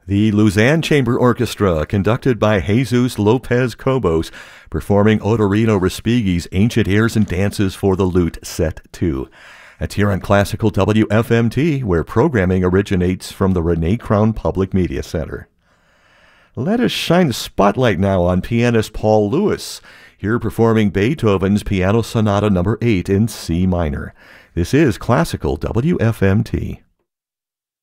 The Lausanne Chamber Orchestra, conducted by Jesus Lopez Cobos, performing Odorino Respighi's Ancient Airs and Dances for the Lute, Set 2. That's here on Classical WFMT, where programming originates from the Renee Crown Public Media Center. Let us shine the spotlight now on pianist Paul Lewis, here performing Beethoven's Piano Sonata No. 8 in C minor. This is Classical WFMT.